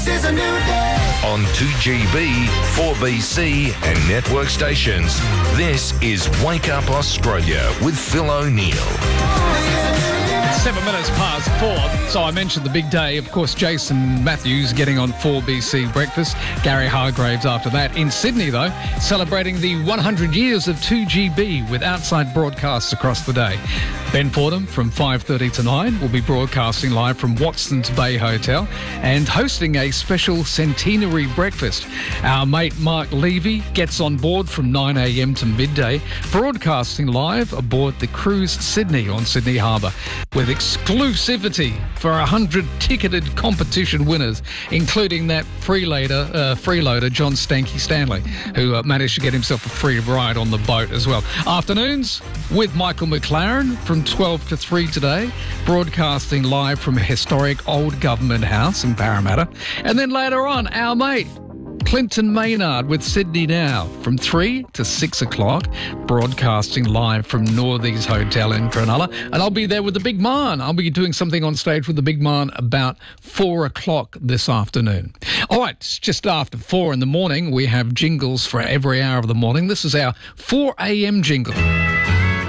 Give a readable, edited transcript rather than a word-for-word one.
It's a new day. On 2GB, 4BC and network stations. This is Wake Up Australia with Phil O'Neill. 7 minutes past 4. So I mentioned the big day. Of course, Jason Matthews getting on 4BC breakfast. Gary Hargraves after that. In Sydney, though, celebrating the 100 years of 2GB with outside broadcasts across the day. Ben Fordham from 5:30 to 9 will be broadcasting live from Watson's Bay Hotel and hosting a special centenary breakfast. Our mate Mark Levy gets on board from 9 a.m. to midday, broadcasting live aboard the Cruise Sydney on Sydney Harbour with exclusivity for 100 ticketed competition winners, including that freeloader John Stanky Stanley, who managed to get himself a free ride on the boat as well. Afternoons with Michael McLaren from 12 to 3 today, broadcasting live from a historic old government house in Parramatta. And then later on, our mate Clinton Maynard with Sydney Now from 3 to 6 o'clock, broadcasting live from Northies Hotel in Cronulla. And I'll be there with the Big Man. I'll be doing something on stage with the Big Man about 4 o'clock this afternoon. All right, it's just after 4 in the morning. We have jingles for every hour of the morning. This is our 4 a.m. jingle.